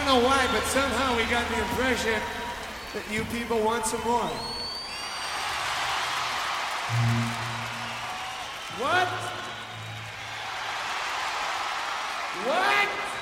know why, but somehow we got the impression that you people want some more.